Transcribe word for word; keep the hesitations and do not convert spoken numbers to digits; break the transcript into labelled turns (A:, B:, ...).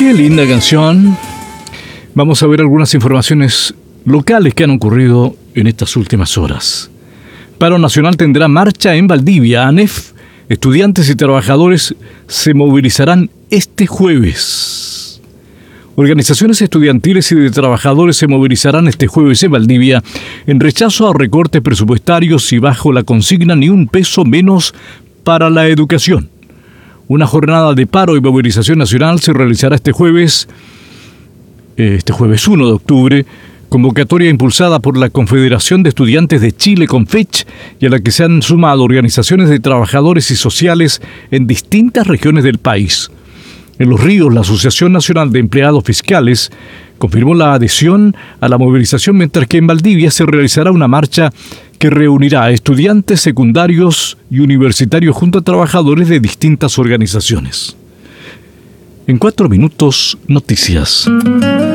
A: Qué linda canción. Vamos a ver algunas informaciones locales que han ocurrido en estas últimas horas. Paro Nacional tendrá marcha en Valdivia. ANEF, estudiantes y trabajadores se movilizarán este jueves. Organizaciones estudiantiles y de trabajadores se movilizarán este jueves en Valdivia en rechazo a recortes presupuestarios y bajo la consigna ni un peso menos para la educación. Una jornada de paro y movilización nacional se realizará este jueves, este jueves uno de octubre, convocatoria impulsada por la Confederación de Estudiantes de Chile, CONFECH, y a la que se han sumado organizaciones de trabajadores y sociales en distintas regiones del país. En Los Ríos, la Asociación Nacional de Empleados Fiscales confirmó la adhesión a la movilización, mientras que en Valdivia se realizará una marcha que reunirá a estudiantes secundarios y universitarios junto a trabajadores de distintas organizaciones. En cuatro minutos, noticias.